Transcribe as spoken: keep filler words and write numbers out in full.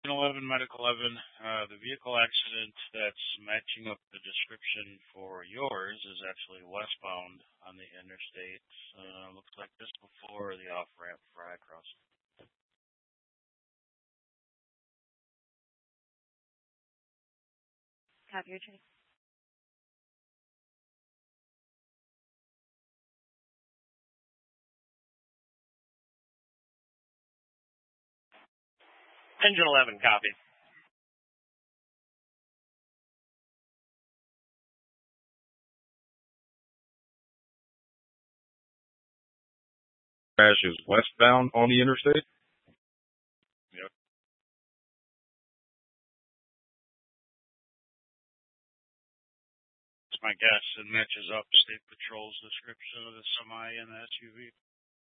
eleven Medical eleven, uh, the vehicle accident that's matching up the description for yours is actually westbound on the interstate. Uh, looks like just before the off-ramp for high cross. Copy your training. Engine eleven, copy. Crash is westbound on the interstate? Yep. It's my guess. It matches up State Patrol's description of the semi and the S U V.